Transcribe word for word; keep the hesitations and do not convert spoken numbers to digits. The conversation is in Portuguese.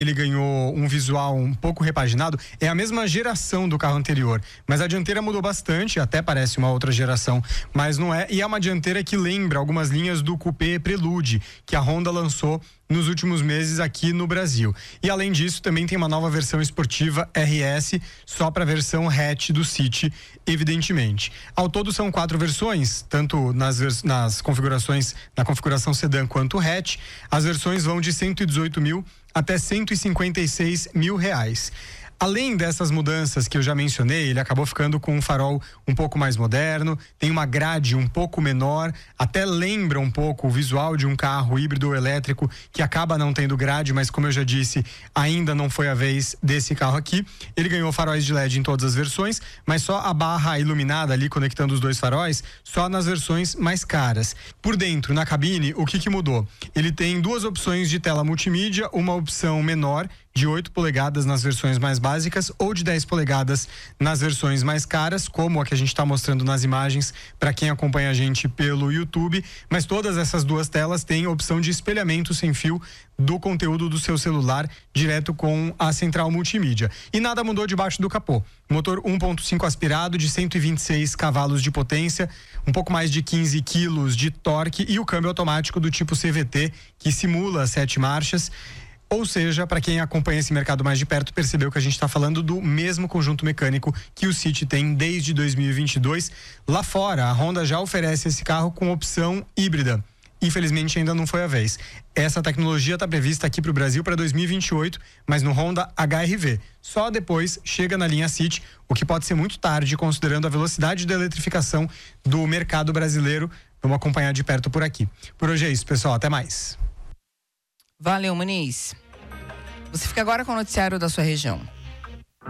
ele ganhou um visual um pouco repaginado. É a mesma geração do carro anterior, mas a dianteira mudou bastante, até parece uma outra geração, mas não é. E é uma dianteira que lembra algumas linhas do Coupé Prelude, que a Honda lançou nos últimos meses aqui no Brasil. E além disso, também tem uma nova versão esportiva R S, só para a versão hatch do City, evidentemente. Ao todo são quatro versões, tanto nas, vers- nas configurações, na configuração sedã quanto hatch. As versões vão de cento e dezoito mil até cento e cinquenta e seis mil reais. Além dessas mudanças que eu já mencionei, ele acabou ficando com um farol um pouco mais moderno, tem uma grade um pouco menor, até lembra um pouco o visual de um carro híbrido ou elétrico que acaba não tendo grade, mas como eu já disse, ainda não foi a vez desse carro aqui. Ele ganhou faróis de L E D em todas as versões, mas só a barra iluminada ali conectando os dois faróis, só nas versões mais caras. Por dentro, na cabine, o que que mudou? Ele tem duas opções de tela multimídia, uma opção menor, de oito polegadas nas versões mais básicas ou de dez polegadas nas versões mais caras, como a que a gente está mostrando nas imagens para quem acompanha a gente pelo YouTube. Mas todas essas duas telas têm opção de espelhamento sem fio do conteúdo do seu celular direto com a central multimídia. E nada mudou debaixo do capô. Motor um ponto cinco aspirado de cento e vinte e seis cavalos de potência, um pouco mais de quinze quilos de torque e o câmbio automático do tipo C V T, que simula sete marchas. Ou seja, para quem acompanha esse mercado mais de perto, percebeu que a gente está falando do mesmo conjunto mecânico que o City tem desde dois mil e vinte e dois. Lá fora, a Honda já oferece esse carro com opção híbrida. Infelizmente, ainda não foi a vez. Essa tecnologia está prevista aqui para o Brasil para dois mil e vinte e oito, mas no Honda H R V. Só depois chega na linha City, o que pode ser muito tarde, considerando a velocidade da eletrificação do mercado brasileiro. Vamos acompanhar de perto por aqui. Por hoje é isso, pessoal. Até mais. Valeu, Muniz. Você fica agora com o noticiário da sua região.